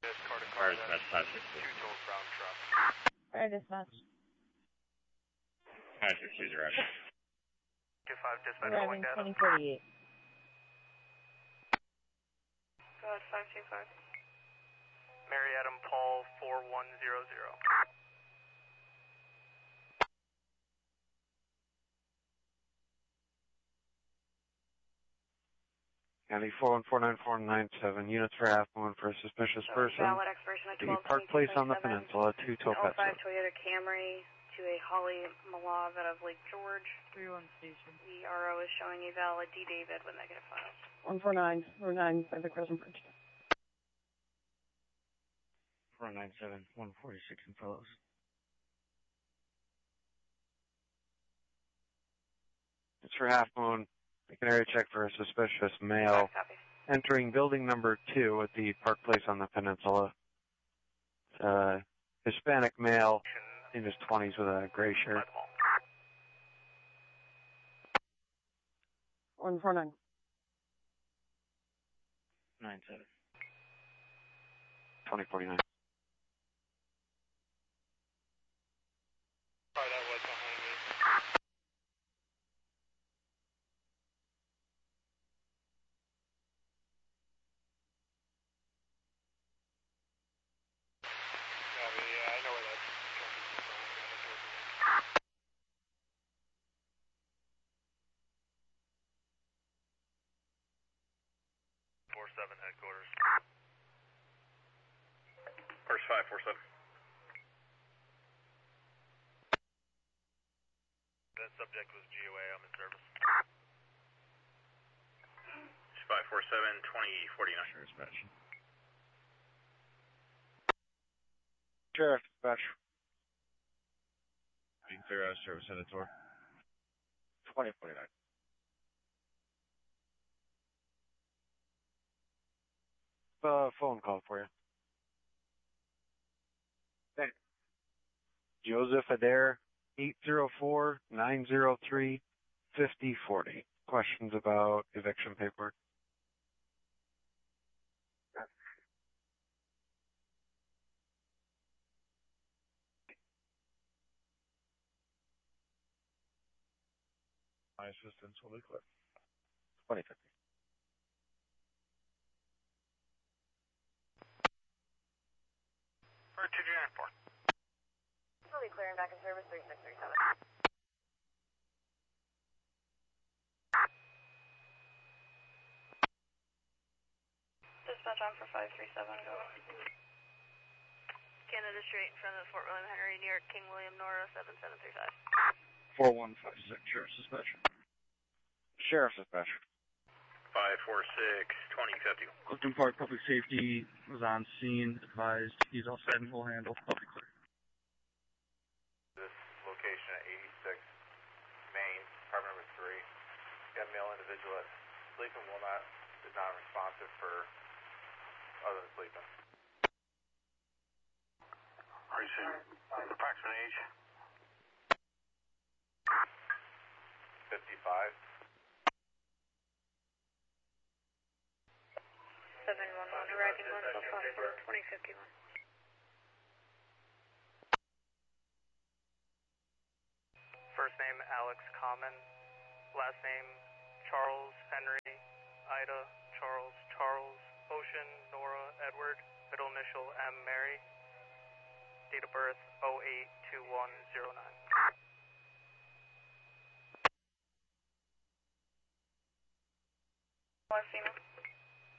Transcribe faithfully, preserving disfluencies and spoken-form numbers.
This car to car, Or is that five six two? two total brown truck. Fire dispatch. five six two zero. two five dispatch Arriving calling data. twenty forty-eight. Go ahead, five two five. Mary Adam Paul four one zero zero. County four one four nine four nine seven, units for half moon for a suspicious So person. valid expiration of The twelve Park Place on the Peninsula, two Topaz. oh five Toyota Camry to a Holly Malav out of Lake George. three one station. The R O is showing a valid D David with negative files. one four nine, Route nine by the Crescent Bridge. four nine seven, one forty-six in Fellows. It's for half moon. Make an area check for a suspicious male Copy. entering building number two at the Park Place on the Peninsula. Uh, Hispanic male in his twenties with a gray shirt. one four nine. nine seven. twenty forty-nine. Sorry, that was behind me. Copy, yeah, I know where that truck is from. four seven headquarters. First five four seven. That subject was G O A, I'm in service. five four seven, twenty forty-nine. Sure, dispatch. Sheriff, dispatch. Being clear out of service at a tour. twenty forty-nine. Uh, phone call for you. Thanks. Joseph Adair, eight zero four, nine zero three, five zero four zero. Questions about eviction paperwork? My assistance will be clear. twenty fifty. For two G nine four. We'll be clearing back in service three six three seven. Dispatch on for five three seven, go. Canada Street in front of Fort William Henry, New York, King William, Nora, seven seven three five. four one five six, Sheriff's dispatch. Sheriff's dispatch. five four six, twenty fifty. Clifton Park Public Safety was on scene, advised he's all set and will handle. Public clear. This location at eighty-six Main, apartment number three. Got a male individual that's sleeping, will not, is not responsive for other than sleeping. Are you seeing approximate age? fifty-five. seven one one, arriving one four five, twenty fifty-one. First name Alex Common, last name Charles Henry, Ida, Charles, Charles, Ocean, Nora, Edward, middle initial M, Mary, date of birth oh eight two one oh nine. One female.